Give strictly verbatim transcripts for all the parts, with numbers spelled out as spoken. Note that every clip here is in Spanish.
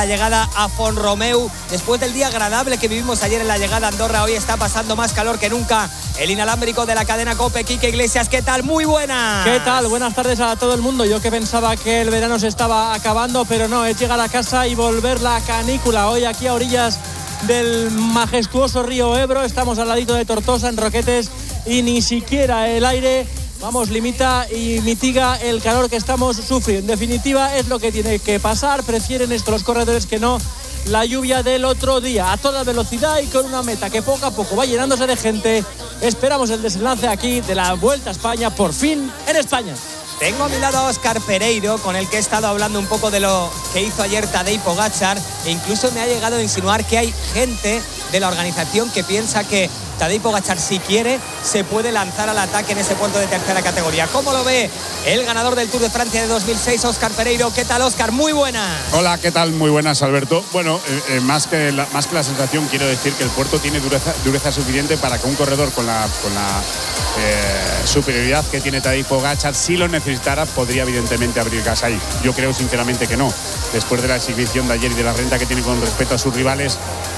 La llegada a Font-Romeu, después del día agradable que vivimos ayer en la llegada a Andorra, hoy está pasando más calor que nunca. El inalámbrico de la cadena COPE, Quique Iglesias, ¿qué tal? Muy buenas. ¿Qué tal? Buenas tardes a todo el mundo. Yo que pensaba que el verano se estaba acabando, pero no, es llegar a casa y volver la canícula. Hoy aquí a orillas del majestuoso río Ebro, estamos al ladito de Tortosa, en Roquetes, y ni siquiera el aire, vamos, limita y mitiga el calor que estamos sufriendo. En definitiva, es lo que tiene que pasar. Prefieren esto los corredores que no la lluvia del otro día, a toda velocidad y con una meta que poco a poco va llenándose de gente. Esperamos el desenlace aquí de la Vuelta a España, por fin en España. Tengo a mi lado a Óscar Pereiro, con el que he estado hablando un poco de lo que hizo ayer Tadej Pogačar, e incluso me ha llegado a insinuar que hay gente de la organización que piensa que Tadej Pogačar, si quiere, se puede lanzar al ataque en ese puerto de tercera categoría. ¿Cómo lo ve el ganador del Tour de Francia de dos mil seis, Óscar Pereiro? ¿Qué tal, Óscar? Muy buenas. Hola, ¿qué tal? Muy buenas, Alberto. Bueno, eh, eh, más, que la, más que la sensación, quiero decir que el puerto tiene dureza, dureza suficiente para que un corredor con la, con la eh, superioridad que tiene Tadej Pogačar, si lo necesitara, podría evidentemente abrir gas ahí. Yo creo sinceramente que no. Después de la exhibición de ayer y de la renta que tiene con respecto a sus rivales,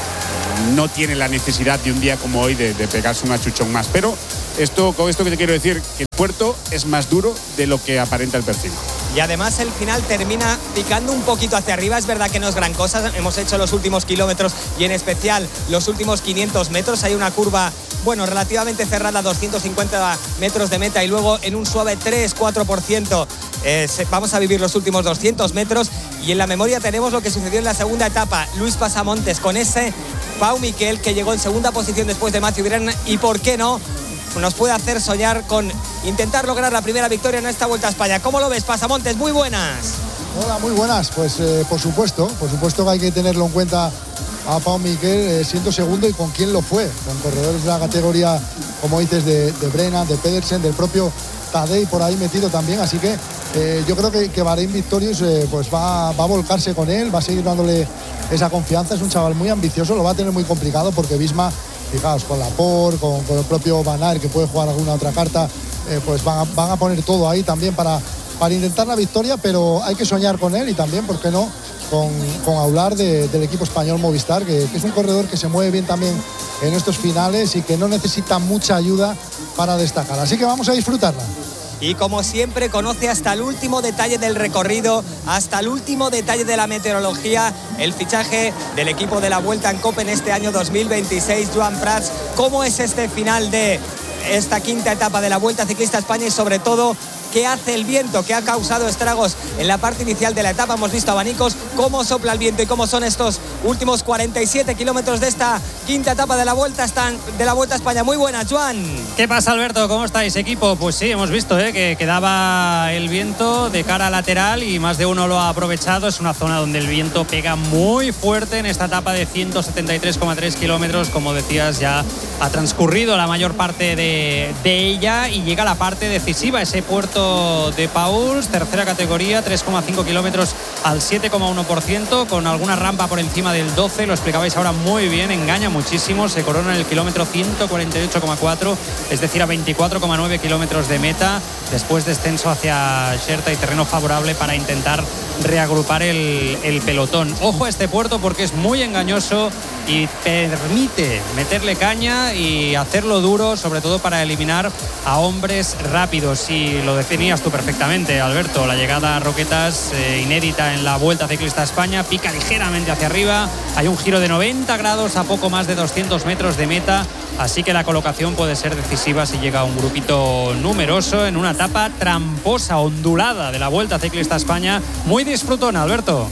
no tiene la necesidad de un día como hoy de, de pegarse un achuchón más. Pero esto, con esto que te quiero decir, que el puerto es más duro de lo que aparenta el perfil. Y además el final termina picando un poquito hacia arriba. Es verdad que no es gran cosa. Hemos hecho los últimos kilómetros y en especial los últimos quinientos metros. Hay una curva, bueno, relativamente cerrada, doscientos cincuenta metros de meta, y luego en un suave tres cuatro por ciento eh, vamos a vivir los últimos doscientos metros. Y en la memoria tenemos lo que sucedió en la segunda etapa. Luis Pasamontes con ese Pau Miquel, que llegó en segunda posición después de Matthew Brennan, y por qué no nos puede hacer soñar con intentar lograr la primera victoria en esta Vuelta a España. ¿Cómo lo ves, Pasamontes? Muy buenas. Hola, muy buenas. Pues eh, por supuesto, por supuesto que hay que tenerlo en cuenta a Pau Miquel, eh, siendo segundo, y con quién lo fue, con corredores de la categoría, como dices, de, de Brennan, de Pedersen, del propio Tadej por ahí metido también. Así que eh, yo creo que, que Bahrein Victorious eh, pues va, va a volcarse con él, va a seguir dándole esa confianza. Es un chaval muy ambicioso, lo va a tener muy complicado porque Visma, fijaos, con Laporte, con, con el propio Van Aert, que puede jugar alguna otra carta, eh, pues van a, van a poner todo ahí también para, para intentar la victoria, pero hay que soñar con él, y también, ¿por qué no?, con, con hablar de, del equipo español Movistar, que, que es un corredor que se mueve bien también en estos finales y que no necesita mucha ayuda para destacar. Así que vamos a disfrutarla. Y como siempre, conoce hasta el último detalle del recorrido, hasta el último detalle de la meteorología, el fichaje del equipo de la Vuelta en COPE en este año dos mil veintiséis, Joan Prats. ¿Cómo es este final de esta quinta etapa de la Vuelta Ciclista a España, y sobre todo qué hace el viento, que ha causado estragos en la parte inicial de la etapa? Hemos visto abanicos, cómo sopla el viento y cómo son estos últimos cuarenta y siete kilómetros de esta quinta etapa de la Vuelta están de la Vuelta a España. Muy buena, Joan. ¿Qué pasa, Alberto? ¿Cómo estáis, equipo? Pues sí, hemos visto ¿eh? que quedaba el viento de cara lateral y más de uno lo ha aprovechado. Es una zona donde el viento pega muy fuerte en esta etapa de ciento setenta y tres coma tres kilómetros. Como decías, ya ha transcurrido la mayor parte de, de ella y llega la parte decisiva, ese puerto de Pauls, tercera categoría, tres coma cinco kilómetros al siete coma uno por ciento, con alguna rampa por encima del doce, lo explicabais ahora muy bien, engaña muchísimo, se corona en el kilómetro ciento cuarenta y ocho coma cuatro, es decir, a veinticuatro coma nueve kilómetros de meta, después descenso hacia Xerta y terreno favorable para intentar reagrupar el, el pelotón. Ojo a este puerto porque es muy engañoso y permite meterle caña y hacerlo duro, sobre todo para eliminar a hombres rápidos. Y lo definías tú perfectamente, Alberto, la llegada a Roquetas, eh, inédita en la Vuelta Ciclista a España, pica ligeramente hacia arriba, hay un giro de noventa grados a poco más de doscientos metros de meta, así que la colocación puede ser decisiva si llega un grupito numeroso en una etapa tramposa, ondulada de la Vuelta Ciclista a España, muy disfrutona, Alberto.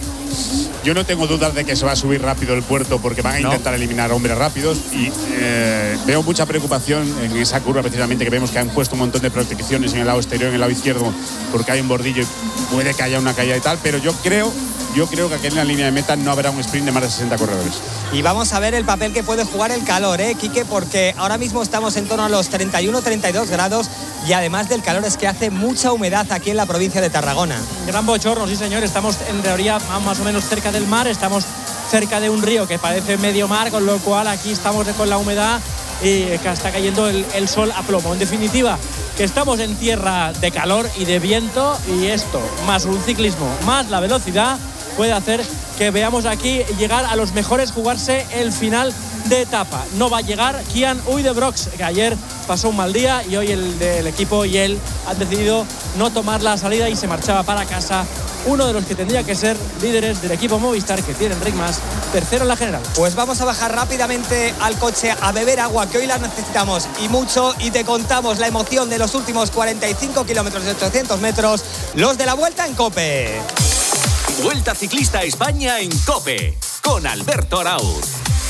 Yo no tengo dudas de que se va a subir rápido el puerto, porque van a intentar no. eliminar hombres rápidos, y eh, veo mucha preocupación en esa curva, precisamente, que vemos que han puesto un montón de protecciones en el lado exterior, en el lado izquierdo, porque hay un bordillo y puede que haya una caída y tal, pero yo creo yo creo que aquí en la línea de meta no habrá un sprint de más de sesenta corredores. Y vamos a ver el papel que puede jugar el calor, ¿eh, Quique? Porque ahora mismo estamos en torno a los treinta y uno treinta y dos grados, y además del calor es que hace mucha humedad aquí en la provincia de Tarragona. Gran bochorno, sí señor, estamos en teoría más o menos cerca del mar, estamos cerca de un río que parece medio mar, con lo cual aquí estamos con la humedad y que está cayendo el, el sol a plomo. En definitiva, que estamos en tierra de calor y de viento, y esto, más un ciclismo, más la velocidad, puede hacer que veamos aquí llegar a los mejores jugarse el final de etapa. No va a llegar Kian Uijtdebroeks, que ayer pasó un mal día y hoy el del equipo y él han decidido no tomar la salida y se marchaba para casa. Uno de los que tendría que ser líderes del equipo Movistar, que tiene Enric Mas, tercero en la general. Pues vamos a bajar rápidamente al coche a beber agua, que hoy la necesitamos y mucho, y te contamos la emoción de los últimos cuarenta y cinco kilómetros de ochocientos metros, los de la Vuelta en COPE. Vuelta Ciclista a España en COPE, con Alberto Arauz.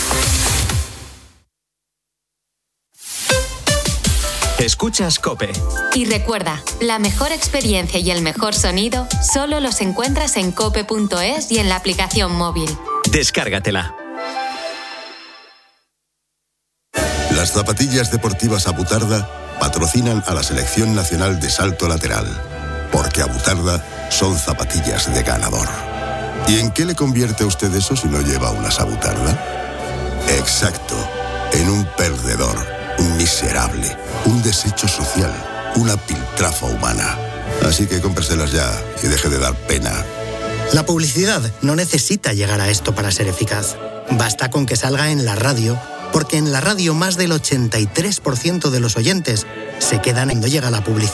Escuchas COPE. Y recuerda, la mejor experiencia y el mejor sonido solo los encuentras en cope punto es y en la aplicación móvil. Descárgatela. Las zapatillas deportivas Abutarda patrocinan a la Selección Nacional de Salto Lateral, porque Abutarda son zapatillas de ganador. ¿Y en qué le convierte a usted eso si no lleva unas Abutarda? Exacto, en un perdedor, un miserable, un desecho social, una piltrafa humana. Así que cómpreselas ya y deje de dar pena. La publicidad no necesita llegar a esto para ser eficaz. Basta con que salga en la radio, porque en la radio más del ochenta y tres por ciento de los oyentes se quedan cuando llega la publicidad.